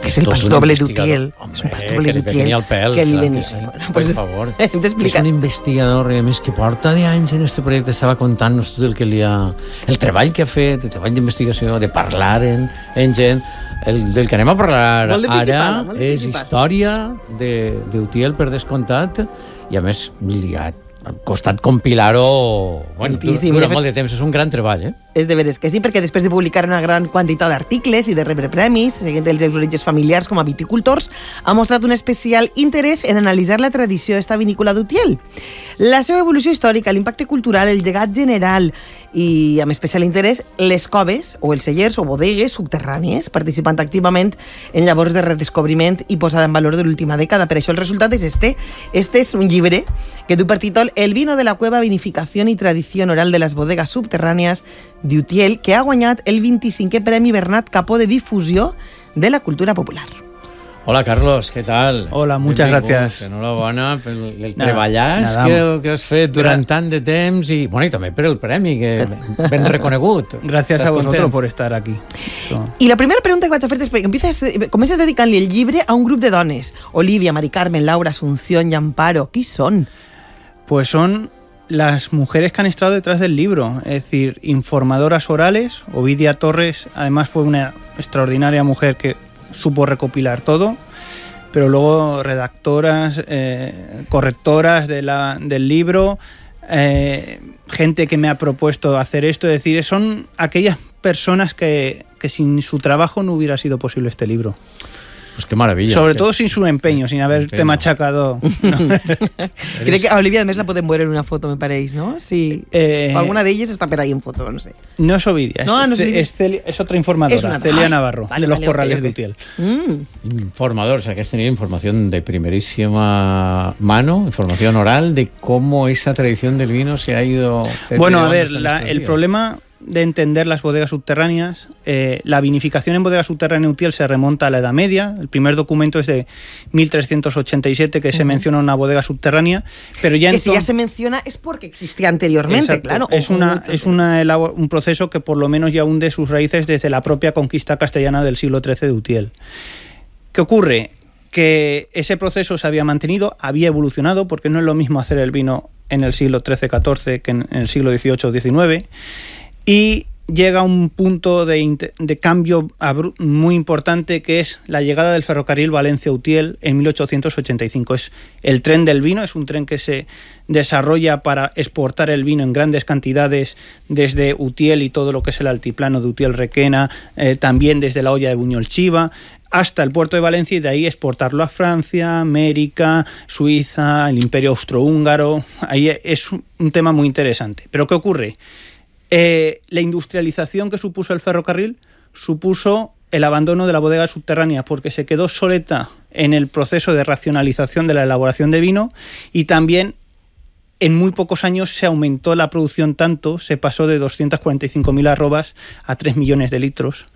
que és el pas doble d'Utiel. És un pas doble d'Utiel que li venia. Sí. Per favor. Hem d'explicar. És un investigador, a més, que porta d'anys en aquest projecte. Estava contant-nos tot el treball que ha fet, el treball d'investigació, de parlar en gent. Del que anem a parlar ara és història d'Utiel, per descomptat, i a més li ha costat compilar-ho durant molt de temps. És un gran treball, És de veres que sí, perquè després de publicar una gran quantitat d'articles i de rebre premis, seguint els seus orígens familiars com a viticultors, ha mostrat un especial interès en analitzar la tradició d'esta vinícola d'Utiel. La seva evolució històrica, l'impacte cultural, el llegat general i, amb especial interès, les coves o els cellers o bodegues subterrànies, participant activament en llavors de redescobriment i posada en valor de l'última dècada. Per això el resultat és este. Este és un llibre que du per títol El vino de la cueva, vinificación y tradición oral de las bodegas subterráneas d'Utiel, que ha guanyat el 25è Premi Bernat Capó de Difusió de la Cultura Popular. Hola, Carlos, ¿qué tal? Hola, muchas gracias. Enhorabona per el treballàs que has fet durant tant de temps i també per el premi, que ben reconegut. Gracias a vosotros por estar aquí. I la primera pregunta que vaig a fer és perquè comences dedicant-li el llibre a un grup de dones. Olivia, Mari Carmen, Laura, Asunción y Amparo. ¿Qui són? Pues son las mujeres que han estado detrás del libro, es decir, informadoras orales. Ovidia Torres, además, fue una extraordinaria mujer que supo recopilar todo, pero luego redactoras, correctoras del libro, gente que me ha propuesto hacer esto, es decir, son aquellas personas que sin su trabajo no hubiera sido posible este libro. Pues qué maravilla. Sobre todo sin su empeño, sin haberte machacado. Crec que a Olivia, a més, la podem veure en una foto, me pareix, no? Sí. Alguna d'elles està per ahí en foto, no sé. No es Ovidia, es otra informadora, Celia Navarro, de los Corrales de Utiel. Informador, o sea, que has tenido información de primerísima mano, información oral de cómo esa tradición del vino se ha ido... Bueno, a ver, el problema de entender las bodegas subterráneas, la vinificación en bodegas subterráneas Utiel se remonta a la Edad Media. El primer documento es de 1387, que se menciona una bodega subterránea, pero ya si ya se menciona es porque existía anteriormente. Exacto. Claro. Es un proceso que por lo menos ya hunde sus raíces desde la propia conquista castellana del siglo XIII de Utiel. ¿Qué ocurre? Que ese proceso se había mantenido, había evolucionado, porque no es lo mismo hacer el vino en el siglo XIII-XIV que en el siglo XVIII-XIX, y llega un punto de cambio muy importante, que es la llegada del ferrocarril Valencia-Utiel en 1885. Es el tren del vino, es un tren que se desarrolla para exportar el vino en grandes cantidades desde Utiel y todo lo que es el altiplano de Utiel-Requena, también desde la olla de Buñol-Chiva, hasta el puerto de Valencia, y de ahí exportarlo a Francia, América, Suiza, el Imperio Austrohúngaro. Ahí es un tema muy interesante. Pero ¿qué ocurre? La industrialización que supuso el ferrocarril supuso el abandono de la bodega subterránea, porque se quedó obsoleta en el proceso de racionalización de la elaboración de vino, y también en muy pocos años se aumentó la producción tanto, se pasó de 245.000 arrobas a 3 millones de litros.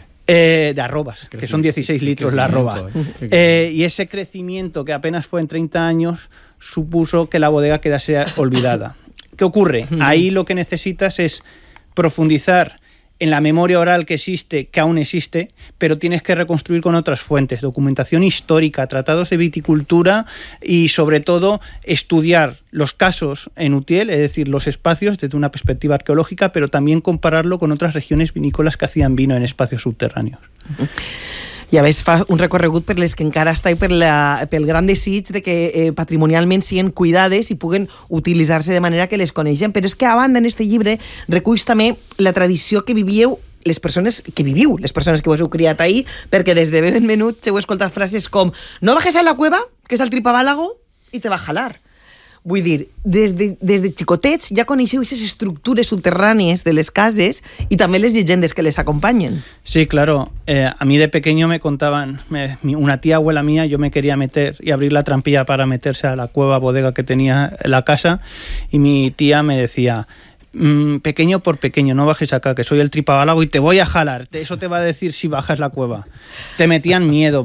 De arrobas, que son 16 litros la arroba. Y ese crecimiento, que apenas fue en 30 años, supuso que la bodega quedase olvidada. ¿Qué ocurre? Ahí lo que necesitas es profundizar en la memoria oral que existe, que aún existe, pero tienes que reconstruir con otras fuentes, documentación histórica, tratados de viticultura y, sobre todo, estudiar los casos en Utiel, es decir, los espacios desde una perspectiva arqueológica, pero también compararlo con otras regiones vinícolas que hacían vino en espacios subterráneos. I a més fa un recorregut per les que encara està i pel gran desig de que patrimonialment siguin cuidades i puguen utilitzar-se de manera que les coneixem. Però és que a banda, en este llibre, reculls també la tradició que vivíeu les persones que viviu, les persones que vos heu criat ahir, perquè des de ben menut heu escoltat frases com «No bajes a la cueva, que està el tripabàlago, i te va a jalar». Vull dir, des de xicotets ja coneixeu aquestes estructures subterrànies de les cases y también les llegendes que les acompañen. Sí, claro. A mí de pequeño me contaban, una tía abuela mía, yo me quería meter y abrir la trampilla para meterse a la cueva bodega que tenía en la casa, y mi tía me decía... pequeño por pequeño, no bajes acá, que soy el tripabálago y te voy a jalar. Eso te va a decir si bajas la cueva. Te metían miedo.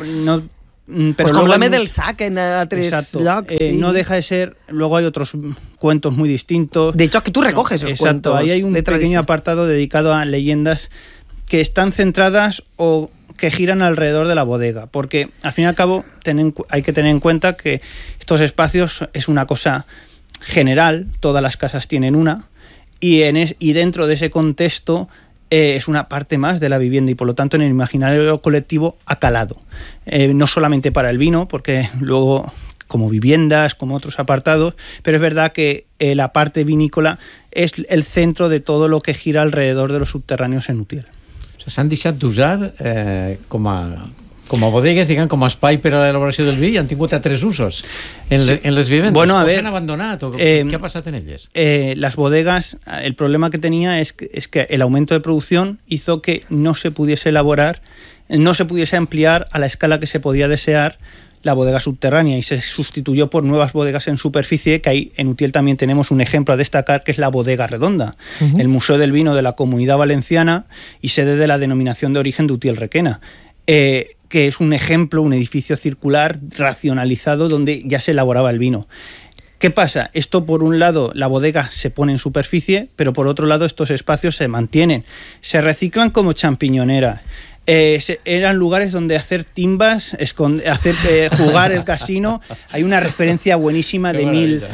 Pero pues com l'home del sac en altres llocs. Sí. No deja de ser... Luego hay otros cuentos muy distintos. De hecho, que tú recoges esos cuentos. Ahí hay un pequeño apartado dedicado a leyendas que están centradas o que giran alrededor de la bodega, porque al fin y al cabo hay que tener en cuenta que estos espacios es una cosa general, todas las casas tienen una, y dentro de ese contexto es una parte más de la vivienda y por lo tanto en el imaginario colectivo ha calado. No solamente para el vino, porque luego como viviendas, como otros apartados, pero es verdad que la parte vinícola es el centro de todo lo que gira alrededor de los subterráneos en Utiel. O sigui, s'han deixat d'usar com a bodegues, diguem, com a espai per a l'elaboració del vi i han tingut altres usos en les vivendes. Bueno, a ver, s'han abandonat o què ha passat en elles? Las bodegas, el problema que tenía es que el aumento de producción hizo que no se pudiese elaborar, no se pudiese ampliar a la escala que se podía desear la bodega subterránea y se sustituyó por nuevas bodegas en superficie, que ahí en Utiel también tenemos un ejemplo a destacar, que es la Bodega Redonda, el Museo del Vino de la Comunidad Valenciana y sede de la denominación de origen de Utiel-Requena, que es un ejemplo, un edificio circular racionalizado donde ya se elaboraba el vino. ¿Qué pasa? Esto, por un lado, la bodega se pone en superficie, pero por otro lado estos espacios se mantienen, se reciclan como champiñoneras. Eran lugares donde hacer timbas, jugar el casino. Hay una referencia buenísima de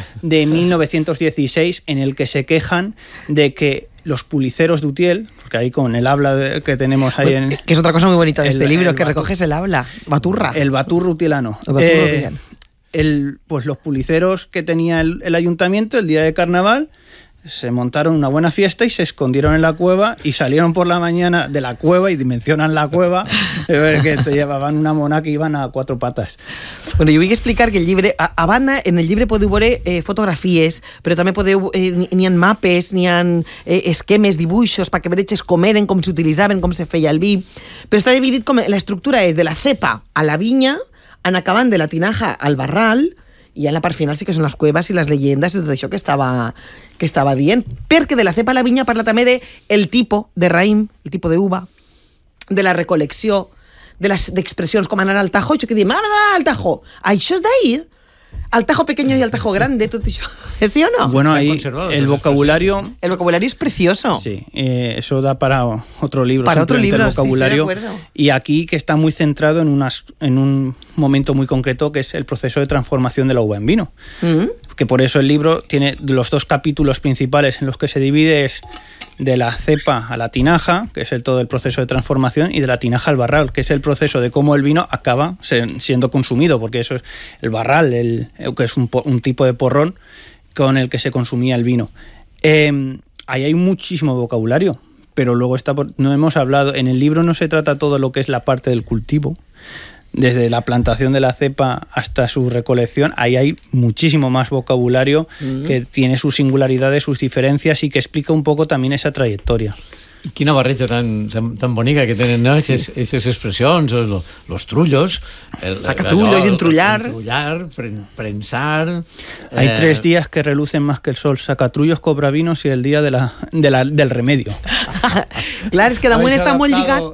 1916 en el que se quejan de que los puliceros de Utiel, porque ahí con el habla que tenemos ahí en... Que es otra cosa muy bonita de este libro, que recoges el habla, baturra. El baturro utielano. Pues los puliceros que tenía el ayuntamiento el día de carnaval se montaron una buena fiesta y se escondieron en la cueva y salieron por la mañana de la cueva y dimensionan la cueva que te llevaban una mona que iban a 4 patas. Bueno, jo vull explicar que el llibre, a banda, en el llibre podeu veure fotografies, però també podeu, n'hi ha mapes, n'hi ha esquemes, dibuixos, perquè veretges com eren, com s'utilitzaven, com se feia el vi, però està dividit com l'estructura és de la cepa a la vinya, en acabant de la tinaja al barral, i en la part final sí que són les cueves i les llegendes i tot això que estava dient, perquè de la cepa a la vinya parla també de el tipus de raïm, el tipus d'uva, de la recolecció, d'expressions com anar al Tajo, això que diem, anar al Tajo, això és d'ahí, al Tajo pequeño y al Tajo grande, tot això, ¿sí o no? Bueno, ahí el vocabulario... El vocabulario es precioso. Sí, eso da para otro libro. Para otro libro, el vocabulario. Sí, estoy de acuerdo. Y aquí que está muy centrado en un momento muy concreto, que es el proceso de transformación de la uva en vino. Que por eso el libro tiene los 2 capítulos principales en los que se divide es de la cepa a la tinaja, que es todo el proceso de transformación, y de la tinaja al barral, que es el proceso de cómo el vino acaba siendo consumido, porque eso es el barral, que es un tipo de porrón con el que se consumía el vino. Ahí hay muchísimo vocabulario, pero luego no hemos hablado, en el libro no se trata todo lo que es la parte del cultivo, desde la plantación de la cepa hasta su recolección. Ahí hay muchísimo más vocabulario que tiene sus singularidades, sus diferencias y que explica un poco también esa trayectoria. Quina barreja tan bonica que tenen, ¿no? Esas expressions, los trullos. Sacatrullos, entrullar. Entrullar, prensar. Hay 3 días que relucen más que el sol: sacatrullos, cobravinos y el día del remedio. Clar, és que damunt està molt lligat...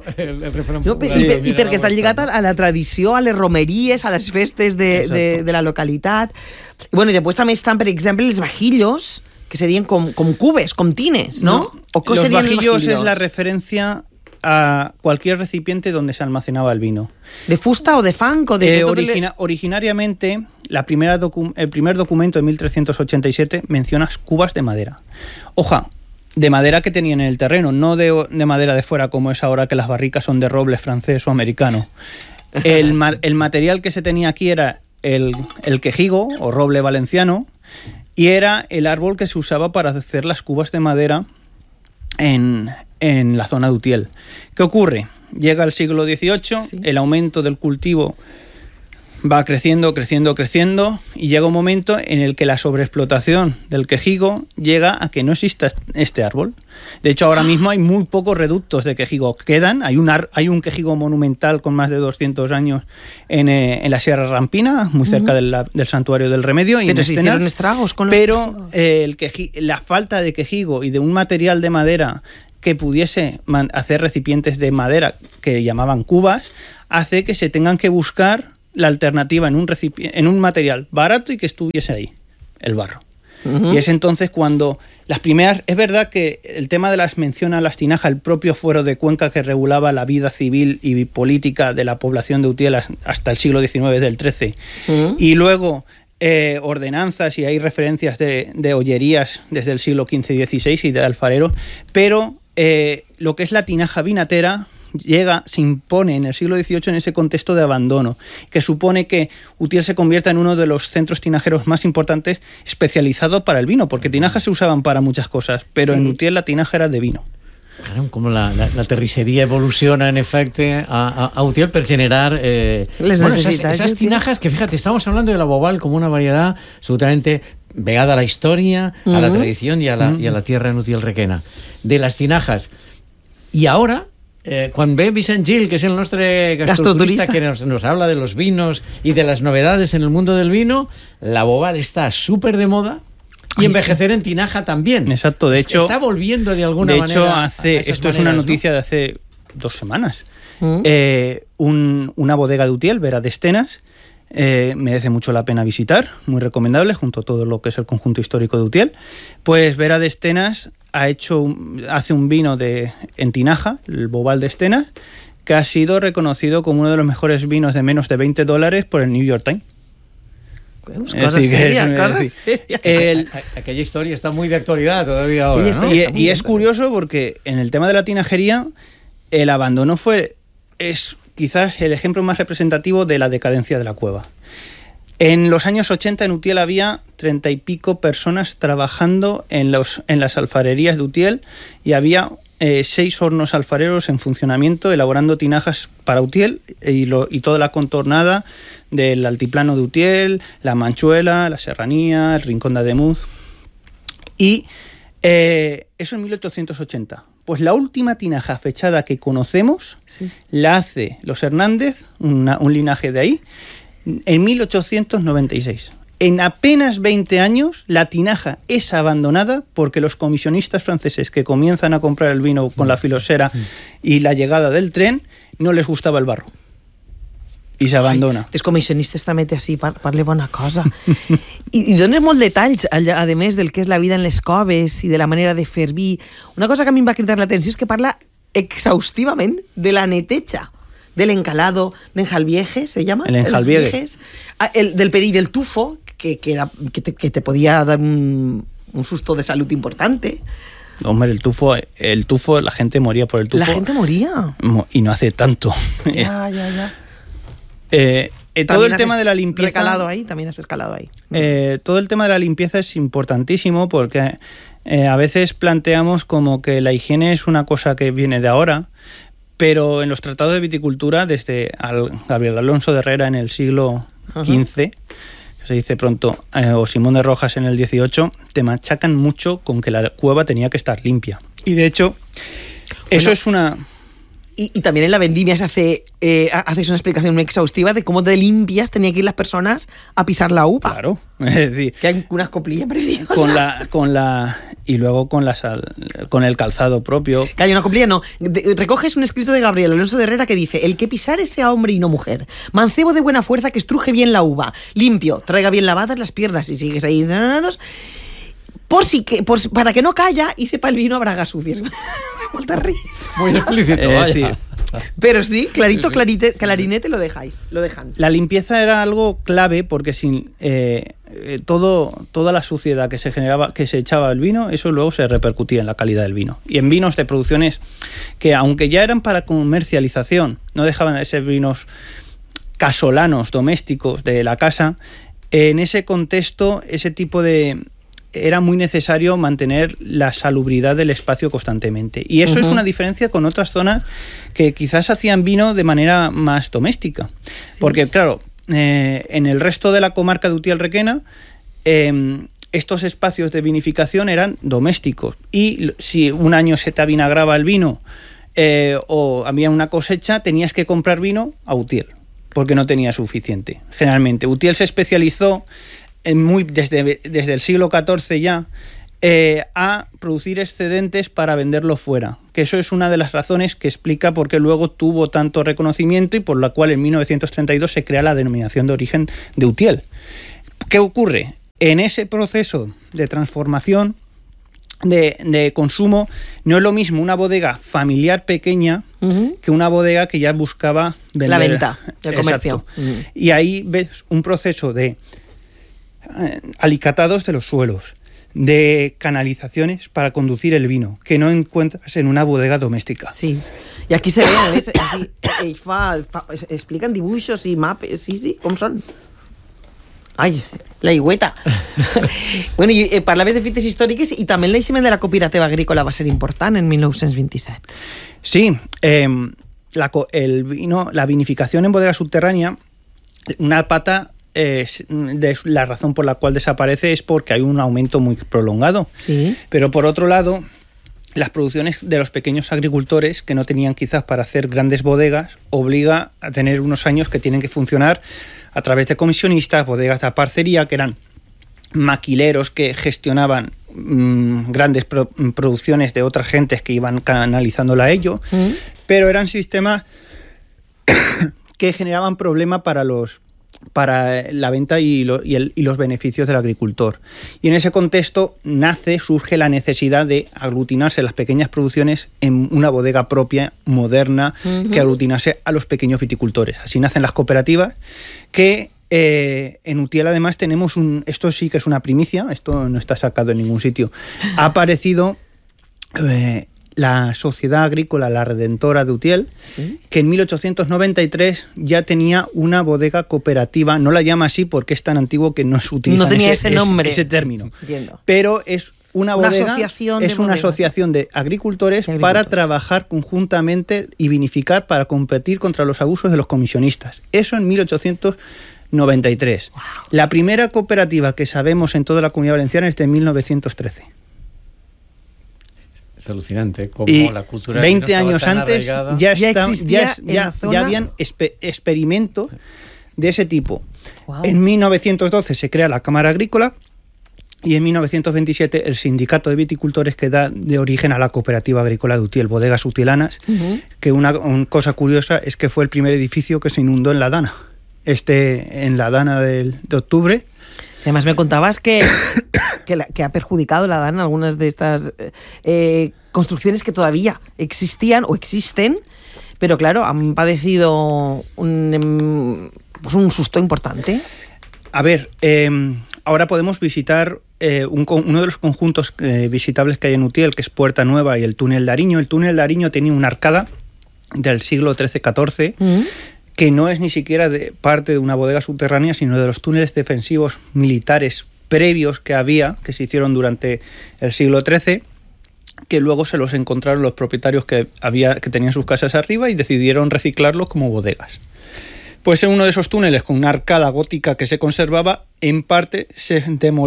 I perquè està lligat a la tradició, a les romeries, a les festes de la localitat. Bueno, i després també estan, per exemple, els vajillos, que serían como cubes, como tines, ¿no? ¿O los vajillos es la referencia a cualquier recipiente donde se almacenaba el vino. ¿De fusta o de fang? O de originariamente, el primer documento de 1387 menciona cubas de madera. Hoja, de madera que tenían en el terreno, no de madera de fuera como es ahora, que las barricas son de roble francés o americano. El material que se tenía aquí era el quejigo o roble valenciano, y era el árbol que se usaba para hacer las cubas de madera en la zona de Utiel. ¿Qué ocurre? Llega el siglo XVIII, sí. El aumento del cultivo va creciendo, y llega un momento en el que la sobreexplotación del quejigo llega a que no exista este árbol. De hecho, ahora mismo hay muy pocos reductos de quejigo. Hay un quejigo monumental con más de 200 años en la Sierra Rampina, muy cerca del santuario del Remedio. Pero se hicieron estragos con los la falta de quejigo y de un material de madera que pudiese hacer recipientes de madera que llamaban cubas, hace que se tengan que buscar la alternativa en un material barato y que estuviese ahí, el barro. Y es entonces cuando Las primeras, es verdad que el tema de las menciona las tinajas, el propio fuero de Cuenca que regulaba la vida civil y política de la población de Utiel hasta el siglo XIX del XIII. Y luego ordenanzas, y hay referencias de ollerías desde el siglo XV y XVI y de alfareros, pero lo que es la tinaja vinatera se impone en el siglo XVIII en ese contexto de abandono, que supone que Utiel se convierta en uno de los centros tinajeros más importantes especializados para el vino, porque tinajas se usaban para muchas cosas, pero en Utiel la tinaja era de vino. Claro, como la terrissería evoluciona en efecto a Utiel per generar esas tinajas que, fíjate, estamos hablando de la Bobal como una variedad absolutamente pegada a la historia, a la tradición y a la tierra en Utiel Requena. De las tinajas. Y ahora, quan ve Vicent Gil, que es el nostre gastroturista que nos habla de los vinos y de las novedades en el mundo del vino, la Bobal está súper de moda. Y envejecer en tinaja también. Exacto, de hecho... Está volviendo de alguna manera. De hecho, esto es una noticia de hace 2 semanas. Una bodega de Utiel, Vera de Estenas, merece mucho la pena visitar, muy recomendable, junto a todo lo que es el conjunto histórico de Utiel. Pues Vera de Estenas hace un vino en tinaja, el Bobal de Estenas, que ha sido reconocido como uno de los mejores vinos de menos de $20 por el New York Times. Cosas serias. Aquella historia está muy de actualidad todavía ahora, ¿no? Y es curioso porque en el tema de la tinajería el abandono es quizás el ejemplo más representativo de la decadencia de la cueva. En los años 80 en Utiel había 30 y pico personas trabajando en las alfarerías de Utiel, y había 6 hornos alfareros en funcionamiento elaborando tinajas para Utiel y toda la contornada del altiplano de Utiel, la Manchuela, la Serranía, el Rincón de Ademuz. Y eso en 1880. Pues la última tinaja fechada que conocemos la hace los Hernández, un linaje de ahí, en 1896. En apenas 20 años la tinaja es abandonada porque los comisionistas franceses que comienzan a comprar el vino con la filosera y la llegada del tren, no les gustava el barro. I s'abandona. Els comissionistes també té així, parle bona cosa. I dones molt detalls, a més del que és la vida en les coves i de la manera de fer vi. Una cosa que a mi em va cridar l'atenció és que parla exhaustivament de la neteja, del encalado, d'enjalvieje, se llama? El enjalviegue. Del perill del tufo, que te podía dar un susto de salud importante. Hombre, el tufo, la gente moría por el tufo. La gente moría. Y no hace tanto. Ya. Todo el tema de la limpieza. También haces calado ahí. Todo el tema de la limpieza es importantísimo porque a veces planteamos como que la higiene es una cosa que viene de ahora, pero en los tratados de viticultura, desde Gabriel Alonso de Herrera en el siglo XV, que se dice pronto, o Simón de Rojas en el 18, te machacan mucho con que la cueva tenía que estar limpia. Y de hecho, eso es una... Y también en la vendimia haces una explicación muy exhaustiva de cómo de limpias tenían que ir las personas a pisar la uva. Claro, es decir, que hay unas coplillas preciosas. Y luego con el calzado propio. Que hay una coplilla, no. Recoges un escrito de Gabriel Alonso de Herrera que dice: el que pisare sea hombre y no mujer, mancebo de buena fuerza que estruje bien la uva, limpio, traiga bien lavadas las piernas y sigues ahí... para que no calla y sepa el vino a bragas sucias. Molta risa. Muy explícito, vaya. Pero sí, clarito, clarinete lo dejan. La limpieza era algo clave porque sin toda la suciedad que se generaba, que se echaba al vino, eso luego se repercutía en la calidad del vino. Y en vinos de producciones que, aunque ya eran para comercialización, no dejaban de ser vinos casolanos, domésticos de la casa, en ese contexto, era muy necesario mantener la salubridad del espacio constantemente. Y eso es una diferencia con otras zonas que quizás hacían vino de manera más doméstica. Sí. Porque, claro, en el resto de la comarca de Utiel-Requena, estos espacios de vinificación eran domésticos. Y si un año se te avinagraba el vino o había una cosecha, tenías que comprar vino a Utiel, porque no tenía suficiente. Generalmente, Utiel se especializó desde el siglo XIV ya a producir excedentes para venderlo fuera, que eso es una de las razones que explica por qué luego tuvo tanto reconocimiento y por la cual en 1932 se crea la denominación de origen de Utiel. ¿Qué ocurre? En ese proceso de transformación de consumo. No es lo mismo una bodega familiar pequeña que una bodega que ya buscaba vender. La venta, el comercio. Y ahí ves un proceso de alicatados de los suelos, de canalizaciones para conducir el vino, que no encuentras en una bodega doméstica. Sí. I aquí se ve, ¿ves? Así, expliquen dibuixos i mapes, sí, com són. Ai, la higüeta. Bueno, i parlaves de fites històriques i també el naixement de la cooperativa agrícola va ser important en 1927. Sí, el vino, la vinificación en bodega subterránea, una pata, la razón por la cual desaparece es porque hay un aumento muy prolongado. Sí. Pero por otro lado, las producciones de los pequeños agricultores que no tenían quizás para hacer grandes bodegas, obliga a tener unos años que tienen que funcionar a través de comisionistas, bodegas de parcería, que eran maquileros que gestionaban grandes producciones de otras gentes que iban canalizándola a ello, pero eran sistemas que generaban problema para la venta y los beneficios del agricultor. Y en ese contexto surge la necesidad de aglutinarse las pequeñas producciones en una bodega propia, moderna, que aglutinase a los pequeños viticultores. Así nacen las cooperativas, que en Utiel además tenemos esto sí que es una primicia, esto no está sacado en ningún sitio. Ha aparecido la Sociedad Agrícola La Redentora de Utiel, ¿sí?, que en 1893 ya tenía una bodega cooperativa. No la llama así porque es tan antiguo que no se utiliza ese nombre, ese término. Entiendo. Pero es una bodega, una asociación de agricultores para trabajar conjuntamente y vinificar para competir contra los abusos de los comisionistas. Eso en 1893. Wow. La primera cooperativa que sabemos en toda la Comunidad Valenciana es de 1913. Es alucinante como la cultura 20 años antes ya habían experimentos de ese tipo. Wow. En 1912 se crea la Cámara Agrícola y en 1927 el Sindicato de Viticultores que da de origen a la Cooperativa Agrícola de Utiel, Bodegas Utielanas, que una cosa curiosa es que fue el primer edificio que se inundó en la Dana. En la Dana de octubre. Además me contabas que ha perjudicado la Dana algunas de estas construcciones que todavía existían o existen, pero claro, han padecido un susto importante. A ver, ahora podemos visitar uno de los conjuntos visitables que hay en Utiel, que es Puerta Nueva y el Túnel de Ariño. El Túnel de Ariño tenía una arcada del siglo XIII-XIV, que no es ni siquiera parte de una bodega subterránea, sino de los túneles defensivos militares previos que se hicieron durante el siglo XIII, que luego se los encontraron los propietarios que tenían sus casas arriba y decidieron reciclarlos como bodegas. Pues en uno de esos túneles, con una arcada gótica que se conservaba, en parte se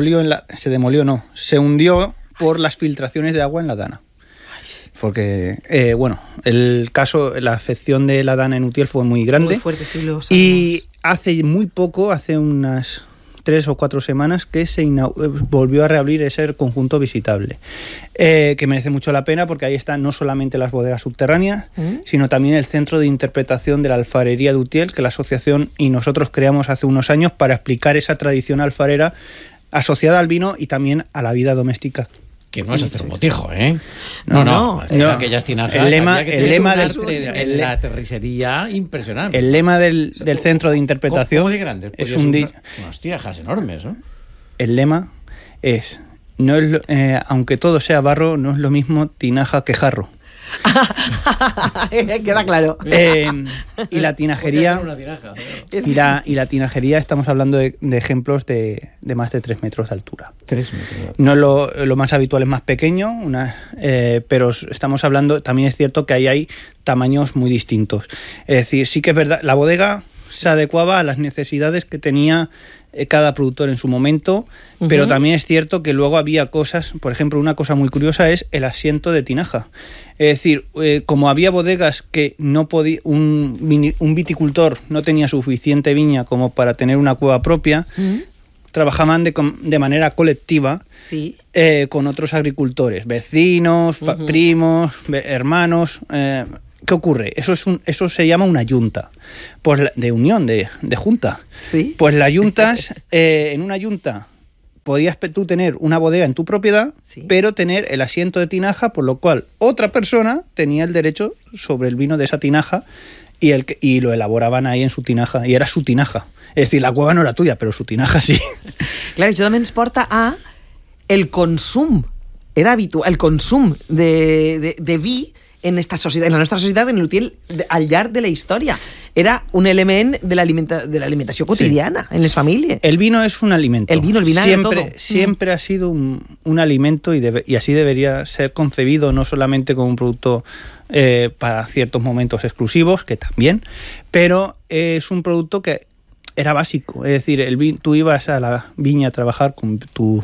hundió por las filtraciones de agua en la Dana. Porque, la afección de la Dana en Utiel fue muy grande. Muy fuerte, siglos. Y hace muy poco, hace unas 3 o 4 semanas, que se volvió a reabrir ese conjunto visitable. Que merece mucho la pena porque ahí están no solamente las bodegas subterráneas, sino también el Centro de Interpretación de la Alfarería de Utiel, que la asociación y nosotros creamos hace unos años para explicar esa tradición alfarera asociada al vino y también a la vida doméstica. Que no es hacer un botijo, ¿eh? No. Aquellas tinajas. El lema la terracería impresionante. El lema del Centro de Interpretación. ¿Cómo de grande? Es unas tinajas enormes, ¿no? El lema es aunque todo sea barro, no es lo mismo tinaja que jarro. Queda claro. Y la tinajería y la tinajería estamos hablando de ejemplos de más de 3 metros de altura. 3 metros. No lo más habitual es más pequeño, pero estamos hablando, también es cierto que ahí hay tamaños muy distintos. Es decir, sí que es verdad, la bodega se adecuaba a las necesidades que tenía cada productor en su momento, pero también es cierto que luego había cosas, por ejemplo, una cosa muy curiosa es el asiento de tinaja. Es decir, como había bodegas que no podía, un viticultor no tenía suficiente viña como para tener una cueva propia, trabajaban de manera colectiva, sí, con otros agricultores, vecinos, primos, hermanos. ¿Qué ocurre? Eso se llama una yunta, pues de unión, de junta. ¿Sí? Pues las yuntas, en una yunta podías tú tener una bodega en tu propiedad, pero tener el asiento de tinaja, por lo cual otra persona tenía el derecho sobre el vino de esa tinaja y lo elaboraban ahí en su tinaja, y era su tinaja. Es decir, la cueva no era tuya, però su tinaja sí. Clar, això també ens porta a el consum. Era habitual, el consum de vi en esta societat, en la nostra societat, en l'Utiel, al llarg de la història. Era un element de l'alimentació quotidiana en les famílies. El vino es un alimento. El vino, el vinagre, todo. Siempre ha sido un alimento y así debería ser concebido, no solamente como un producto para ciertos momentos exclusivos, que también, pero es un producto que era básico. Es decir, tú ibas a la viña a trabajar con tu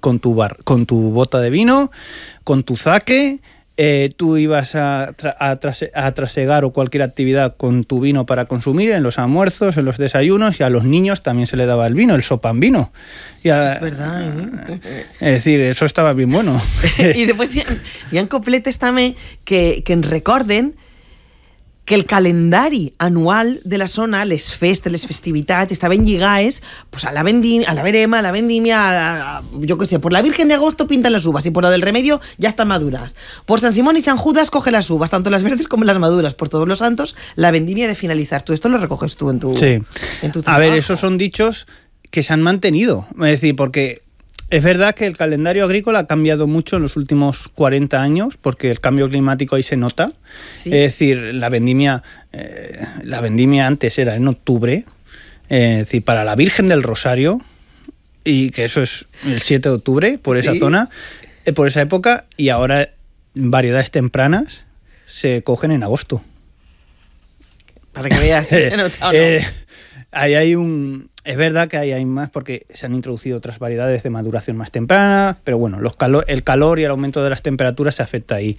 bota de vino, con tu zaque. Tú ibas a trasegar o cualquier actividad con tu vino para consumir en los almuerzos, en los desayunos, y a los niños también se le daba el vino, el sopan vino. Es verdad, Es decir, eso estaba bien bueno. I després hi ha copletes també que ens recorden que el calendari anual de la zona, les festes, les festivitats, estaven lligades pues, a la verema, a la vendimia, yo qué sé, por la Virgen de Agosto pintan las uvas y por la del Remedio ya están maduras. Por San Simón y San Judas coge las uvas, tanto las verdes como las maduras. Por Todos los Santos, la vendimia de finalizar. Tú esto lo recoges tú en tu trabajo. A ver, esos son dichos que se han mantenido. Es decir, porque es verdad que el calendario agrícola ha cambiado mucho en los últimos 40 años, porque el cambio climático ahí se nota. Sí. Es decir, la vendimia antes era en octubre, es decir, para la Virgen del Rosario, y que eso es el 7 de octubre, por esa zona, por esa época, y ahora variedades tempranas se cogen en agosto. Para que veas si se nota o no. Ahí hay es verdad que ahí hay más porque se han introducido otras variedades de maduración más temprana, pero bueno, el calor y el aumento de las temperaturas se afecta ahí.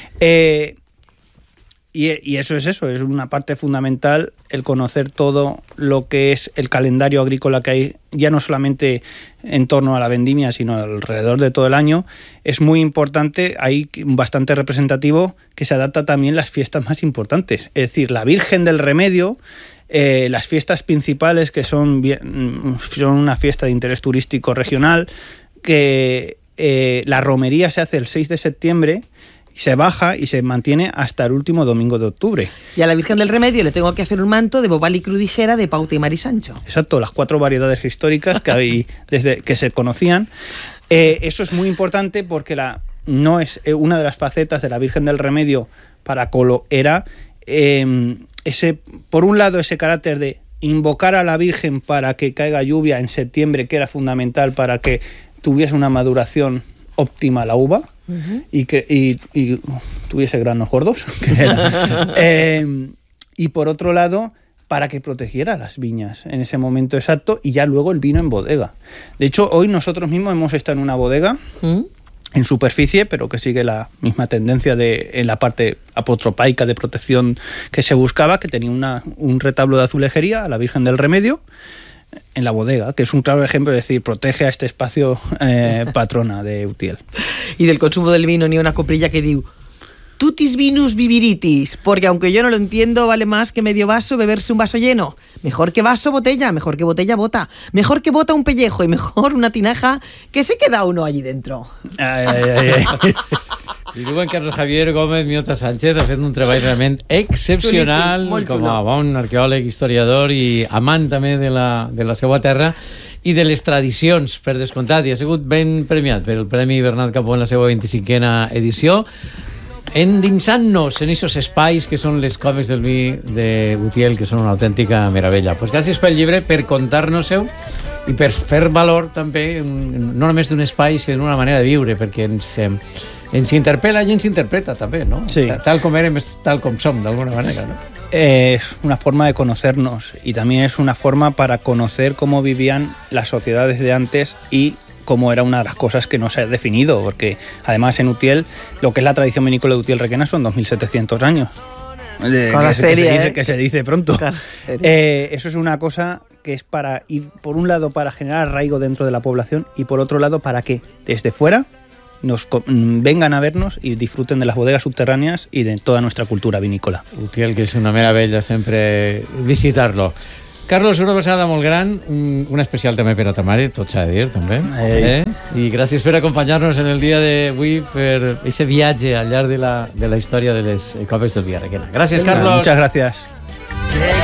Y eso es una parte fundamental, el conocer todo lo que es el calendario agrícola que hay, ya no solamente en torno a la vendimia, sino alrededor de todo el año. Es muy importante, hay bastante representativo, que se adapta también a las fiestas más importantes. Es decir, la Virgen del Remedio, las fiestas principales, que son una fiesta de interés turístico regional, que la romería se hace el 6 de septiembre, se baja y se mantiene hasta el último domingo de octubre. Y a la Virgen del Remedio le tengo que hacer un manto de bobal y crudijera de Pauta y Marisancho. Exacto, las 4 variedades históricas que hay desde que se conocían. Eso es muy importante porque no es una de las facetas de la Virgen del Remedio para Colo era por un lado ese carácter de invocar a la Virgen para que caiga lluvia en septiembre, que era fundamental para que tuviese una maduración óptima la uva. Y tuviese granos gordos. Y por otro lado, para que protegiera las viñas en ese momento exacto, y ya luego el vino en bodega. De hecho, hoy nosotros mismos hemos estado en una bodega en superficie, pero que sigue la misma tendencia en la parte apotropaica de protección que se buscaba, que tenía un retablo de azulejería a la Virgen del Remedio en la bodega, que es un claro ejemplo de decir, protege a este espacio patrona de Utiel. Y del consumo del vino ni una coprilla que diu tutis vinus viviritis, porque aunque yo no lo entiendo, vale más que medio vaso beberse un vaso lleno. Mejor que vaso, botella, mejor que botella, bota. Mejor que bota un pellejo y mejor una tinaja que se queda uno allí dentro. I diuen que Carlos Gómez Miota Sánchez ha fet un treball realment excepcional com a bon arqueòleg, historiador i amant també de la seva terra i de les tradicions, per descomptat, i ha sigut ben premiat pel Premi Bernat Capó en la seva 25a edició, endinsant-nos en aquests espais que són les coves del vi de Utiel, que són una autèntica meravella. Pues gràcies pel llibre, per contar-nos-ho i per fer valor també, no només d'un espai, sinó d'una manera de viure, perquè ens interpel·la i ens interpreta també, ¿no? Sí. Tal com érem, tal com som, d'alguna manera, ¿no? Es una forma de conocernos y también es una forma para conocer cómo vivían las sociedades de antes y cómo era una de las cosas que no se ha definido, porque además en Utiel, lo que es la tradición vinícola de Utiel-Requena son 2700 años. Que se dice pronto. Eso es una cosa que es para ir, por un lado, para generar arraigo dentro de la población y por otro lado, para que desde fuera nos vengan a vernos y disfruten de las bodegas subterráneas y de toda nuestra cultura vinícola. Utiel, que és una meravella sempre visitar-lo. Carlos, una passada molt gran, un especial també per a ta mare, tot s'ha de dir, també. I gràcies per acompanyar-nos en el dia d'avui per aquest viatge al llarg de la història de les coves del Via Requena. Gràcies, Carlos. Muchas gracias.